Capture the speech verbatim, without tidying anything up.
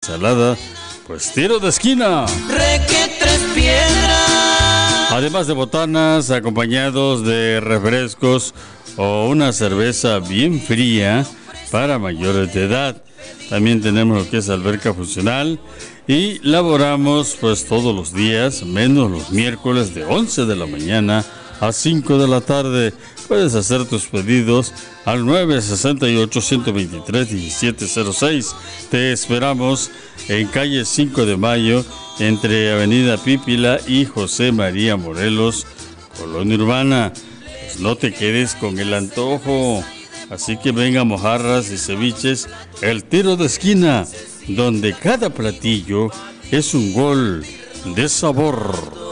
ensalada, pues tiro de esquina. Reque tres piedras. Además de botanas acompañados de refrescos o una cerveza bien fría para mayores de edad. También tenemos lo que es alberca funcional y laboramos pues todos los días, menos los miércoles de once de la mañana a cinco de la tarde. Puedes hacer tus pedidos al nueve seis ocho, uno dos tres, uno siete cero seis. Te esperamos en calle cinco de mayo, entre Avenida Pípila y José María Morelos, Colonia Urbana. Pues no te quedes con el antojo. Así que venga, mojarras y ceviches, el tiro de esquina, donde cada platillo es un gol de sabor.